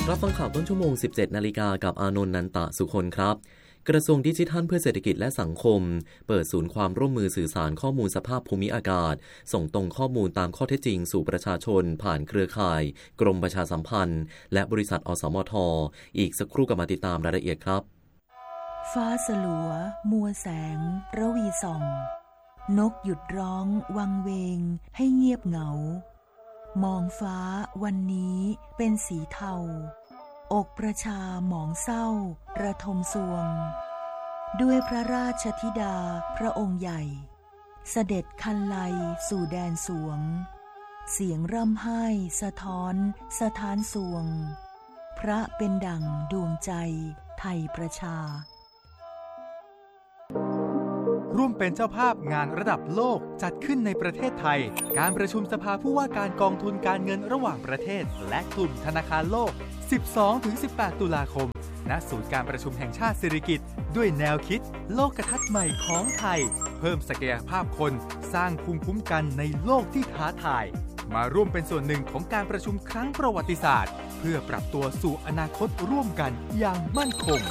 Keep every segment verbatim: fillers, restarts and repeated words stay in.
รับฟังข่าวต้นชั่วโมง สิบเจ็ดนาฬิกากับอานนท์ นันตะสุคนครับกระทรวงดิจิทัลเพื่อเศรษฐกิจและสังคมเปิดศูนย์ความร่วมมือสื่อสารข้อมูลสภาพภูมิอากาศส่งตรงข้อมูลตามข้อเท็จจริงสู่ประชาชนผ่านเครือข่ายกรมประชาสัมพันธ์และบริษัทอสมทอีกสักครู่กับมาติดตามรายละเอียดครับฟ้าสลัวมัวแสงระวีส่องนกหยุดร้องวังเวงให้เงียบเหงามองฟ้าวันนี้เป็นสีเทาอกประชาหมองเศร้าระทมสวงด้วยพระราชธิดาพระองค์ใหญ่เสด็จคันไลสู่แดนสวงเสียงร่ำไห้สะท้อนสะท้านสวงพระเป็นดั่งดวงใจไทยประชาร่วมเป็นเจ้าภาพงานระดับโลกจัดขึ้นในประเทศไทยการประชุมสภาผู้ว่าการกองทุนการเงินระหว่างประเทศและกลุ่มธนาคารโลก สิบสองถึงสิบแปด ตุลาคมณศูนย์การประชุมแห่งชาติสิริกิติ์ด้วยแนวคิดโลกทัศน์ใหม่ของไทยเพิ่มศักยภาพคนสร้างภูมิคุ้มกันในโลกที่ท้าทายมาร่วมเป็นส่วนหนึ่งของการประชุมครั้งประวัติศาสตร์เพื่อปรับตัวสู่อนาคตร่วมกันอย่างมั่นคง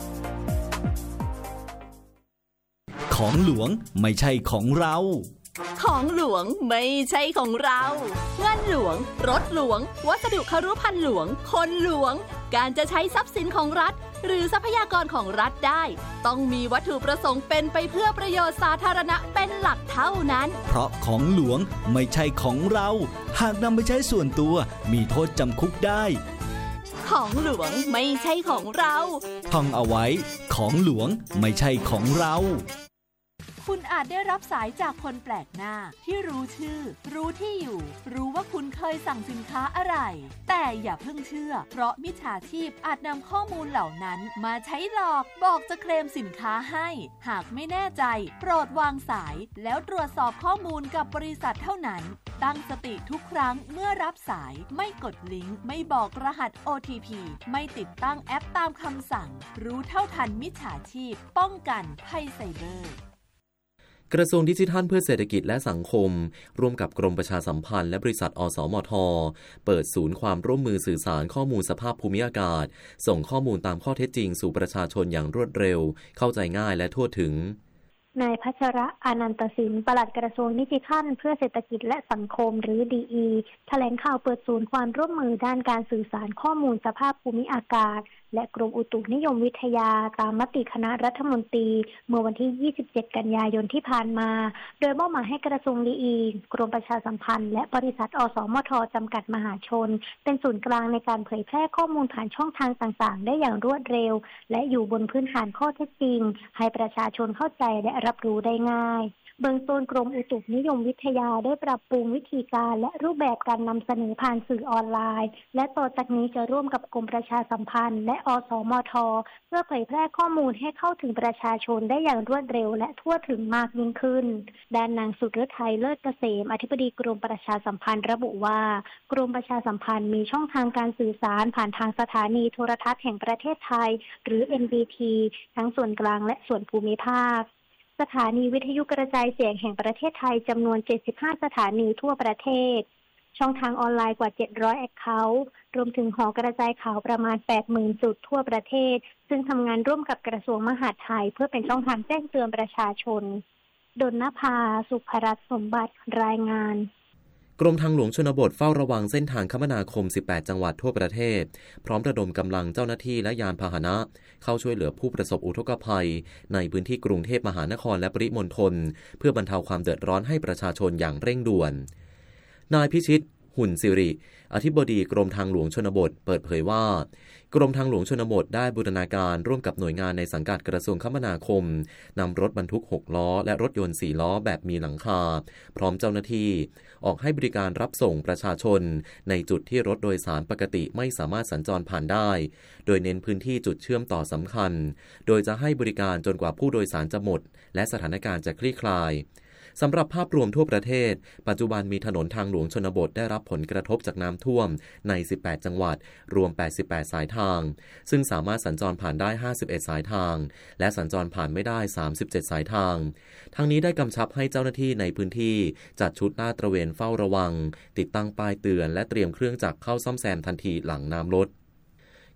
ของหลวงไม่ใช่ของเราของหลวงไม่ใช่ของเราเงินหลวงรถหลวงวัสดุคฤภัณฑ์หลวงคนหลวงการจะใช้ทรัพย์สินของรัฐหรือทรัพยากรของรัฐได้ต้องมีวัตถุประสงค์เป็นไปเพื่อประโยชน์สาธารณะเป็นหลักเท่านั้นเพราะของหลวงไม่ใช่ของเราหากนำไปใช้ส่วนตัวมีโทษจำคุกได้ของหลวงไม่ใช่ของเราท่องเอาไว้ของหลวงไม่ใช่ของเราคุณอาจได้รับสายจากคนแปลกหน้าที่รู้ชื่อรู้ที่อยู่รู้ว่าคุณเคยสั่งสินค้าอะไรแต่อย่าเพิ่งเชื่อเพราะมิจฉาชีพอาจนำข้อมูลเหล่านั้นมาใช้หลอกบอกจะเคลมสินค้าให้หากไม่แน่ใจโปรดวางสายแล้วตรวจสอบข้อมูลกับบริษัทเท่านั้นตั้งสติทุกครั้งเมื่อรับสายไม่กดลิงก์ไม่บอกรหัส โอ ที พี ไม่ติดตั้งแอปตามคำสั่งรู้เท่าทันมิจฉาชีพป้องกันภัยไซเบอร์กระทรวงดิจิทัลเพื่อเศรษฐกิจและสังคมร่วมกับกรมประชาสัมพันธ์และบริษัทอสมทเปิดศูนย์ความร่วมมือสื่อสารข้อมูลสภาพภูมิอากาศส่งข้อมูลตามข้อเท็จจริงสู่ประชาชนอย่างรวดเร็วเข้าใจง่ายและทั่วถึงนายพัชระอานันตสินปลัดกระทรวงดิจิทัลเพื่อเศรษฐกิจและสังคมหรือ ดี อี แถลงข่าวเปิดศูนย์ความร่วมมือด้านการสื่อสารข้อมูลสภาพภูมิอากาศและกรมอุตุนิยมวิทยาตามมติคณะรัฐมนตรีเมื่อวันที่ยี่สิบเจ็ดกันยายนที่ผ่านมาโดยมอบหมายให้กระทรวง ดี อี กรมประชาสัมพันธ์และบริษัทอสมทจำกัดมหาชนเป็นศูนย์กลางในการเผยแพร่ข้อมูลผ่านช่องทางต่างๆได้อย่างรวดเร็วและอยู่บนพื้นฐานข้อเท็จจริงให้ประชาชนเข้าใจและรับรู้ได้ง่ายเบื้องต้นกรมอุตุนิยมวิทยาได้ปรับปรุงวิธีการและรูปแบบการนำเสนอผ่านสื่อออนไลน์และต่อจากนี้จะร่วมกับกรมประชาสัมพันธ์และอสมทเพื่อเผยแพร่ข้อมูลให้เข้าถึงประชาชนได้อย่างรวดเร็วและทั่วถึงมากยิ่งขึ้นด้านนางสุฤทัยเลิศเกษมอธิบดีกรมประชาสัมพันธ์ระบุว่ากรมประชาสัมพันธ์มีช่องทางการสื่อสารผ่านทางสถานีโทรทัศน์แห่งประเทศไทยหรือ เอ็น บี ที ทั้งส่วนกลางและส่วนภูมิภาคสถานีวิทยุกระจายเสียงแห่งประเทศไทยจำนวนเจ็ดสิบห้าสถานีทั่วประเทศช่องทางออนไลน์กว่าเจ็ดร้อยแอคเคาท์รวมถึงหอกระจายข่าวประมาณ แปดหมื่น จุดทั่วประเทศซึ่งทำงานร่วมกับกระทรวงมหาดไทยเพื่อเป็นช่องทางแจ้งเตือนประชาชนดลนภาสุภรัตน์สมบัติรายงานกรมทางหลวงชนบทเฝ้าระวังเส้นทางคมนาคมสิบแปดจังหวัดทั่วประเทศพร้อมระดมกำลังเจ้าหน้าที่และยานพาหนะเข้าช่วยเหลือผู้ประสบอุทกภัยในพื้นที่กรุงเทพมหานครและปริมณฑลเพื่อบรรเทาความเดือดร้อนให้ประชาชนอย่างเร่งด่วนนายพิชิตหุ่นสิริอธิบดีกรมทางหลวงชนบทเปิดเผยว่ากรมทางหลวงชนบทได้บูรณาการร่วมกับหน่วยงานในสังกัดกระทรวงคมนาคมนำรถบรรทุกหกล้อและรถยนต์สี่ล้อแบบมีหลังคาพร้อมเจ้าหน้าที่ออกให้บริการรับส่งประชาชนในจุดที่รถโดยสารปกติไม่สามารถสัญจรผ่านได้โดยเน้นพื้นที่จุดเชื่อมต่อสำคัญโดยจะให้บริการจนกว่าผู้โดยสารจะหมดและสถานการณ์จะคลี่คลายสำหรับภาพรวมทั่วประเทศปัจจุบันมีถนนทางหลวงชนบทได้รับผลกระทบจากน้ำท่วมในสิบแปดจังหวัดรวมแปดสิบแปดสายทางซึ่งสามารถสัญจรผ่านได้ห้าสิบเอ็ดสายทางและสัญจรผ่านไม่ได้สามสิบเจ็ดสายทางทั้งนี้ได้กำชับให้เจ้าหน้าที่ในพื้นที่จัดชุดลาดตระเวนเฝ้าระวังติดตั้งป้ายเตือนและเตรียมเครื่องจักรเข้าซ่อมแซมทันทีหลังน้ำลด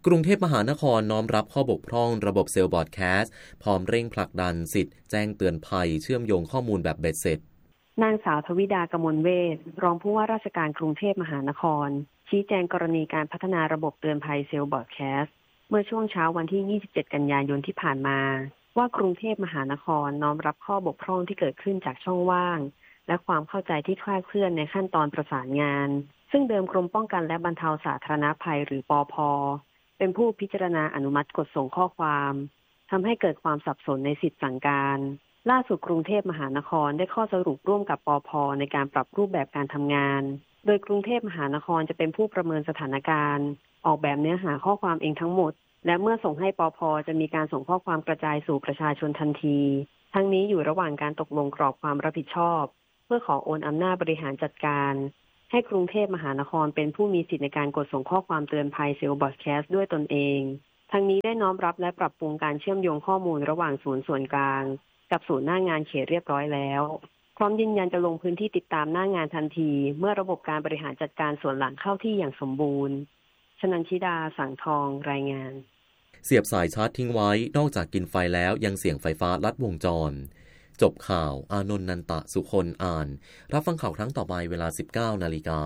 กรุงเทพมหานครน้อมรับข้อบกพร่องระบบเซลล์บอร์ดแคสต์พร้อมเร่งผลักดันสิทธิ์แจ้งเตือนภัยเชื่อมโยงข้อมูลแบบเบ็ดเสร็จนางสาวทวิดากมลเวชรองผู้ว่าราชการกรุงเทพมหานครชี้แจงกรณีการพัฒนาระบบเตือนภัยเซลล์บอร์ดแคสต์เมื่อช่วงเช้าวันที่ยี่สิบเจ็ดกันยายนที่ผ่านมาว่ากรุงเทพมหานครน้อมรับข้อบกพร่องที่เกิดขึ้นจากช่องว่างและความเข้าใจที่คลาดเคลื่อนในขั้นตอนประสานงานซึ่งเดิมกรมป้องกันและบรรเทาสาธารณภัยหรือปภ.เป็นผู้พิจารณาอนุมัติกดส่งข้อความทำให้เกิดความสับสนในสิทธิสั่งการล่าสุดกรุงเทพมหานครได้ข้อสรุปร่วมกับปภ.ในการปรับรูปแบบการทำงานโดยกรุงเทพมหานครจะเป็นผู้ประเมินสถานการณ์ออกแบบเนื้อหาข้อความเองทั้งหมดและเมื่อส่งให้ปภ.จะมีการส่งข้อความกระจายสู่ประชาชนทันทีทั้งนี้อยู่ระหว่างการตกลงกรอบความรับผิดชอบเพื่อขอโอนอำนาจบริหารจัดการให้กรุงเทพมหานครเป็นผู้มีสิทธิในการกดส่งข้อความเตือนภัยเซลล์บอร์ดแคสต์ด้วยตนเองทั้งนี้ได้น้อมรับและปรับปรุงการเชื่อมโยงข้อมูลระหว่างศูนย์ส่วนกลางกับศูนย์หน้างานเขตเรียบร้อยแล้วพร้อมยืนยันจะลงพื้นที่ติดตามหน้างานทันทีเมื่อระบบการบริหารจัดการส่วนหลังเข้าที่อย่างสมบูรณ์ชนันชิดาสังทองรายงานเสียบสายชาร์จทิ้งไว้นอกจากกินไฟแล้วยังเสี่ยงไฟฟ้าลัดวงจรจบข่าวอานนท์นันตะสุคนอ่านรับฟังข่าวครั้งต่อไปเวลา สิบเก้านาฬิกา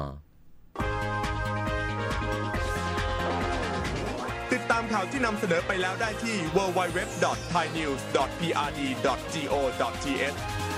ติดตามข่าวที่นำเสนอไปแล้วได้ที่ ดับเบิลยู ดับเบิลยู ดับเบิลยู ดอท ไทยนิวส์ ดอท พี อาร์ ดี ดอท จี โอ ดอท ที เอช